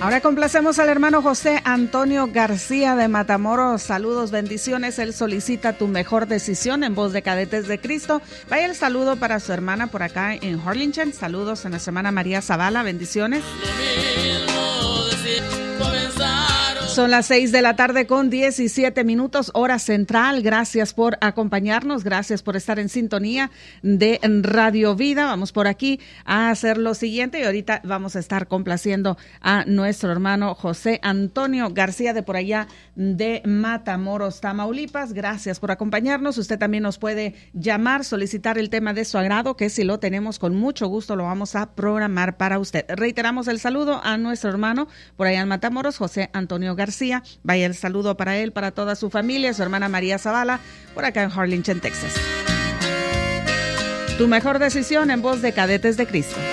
Ahora complacemos al hermano José Antonio García de Matamoros. Saludos, bendiciones. Él solicita tu mejor decisión en voz de Cadetes de Cristo. Vaya el saludo para su hermana por acá en Harlingen. Saludos a nuestra hermana María Zavala. Bendiciones. Son las 6 de la tarde con 17 minutos, hora central. Gracias por acompañarnos, gracias por estar en sintonía de Radio Vida. Vamos por aquí a hacer lo siguiente y ahorita vamos a estar complaciendo a nuestro hermano José Antonio García de por allá de Matamoros, Tamaulipas. Gracias por acompañarnos. Usted también nos puede llamar, solicitar el tema de su agrado, que si lo tenemos con mucho gusto lo vamos a programar para usted. Reiteramos el saludo a nuestro hermano por allá en Matamoros, José Antonio García. Vaya el saludo para él, para toda su familia, su hermana María Zavala, por acá en Harlingen, Texas. Tu mejor decisión en voz de Cadetes de Cristo.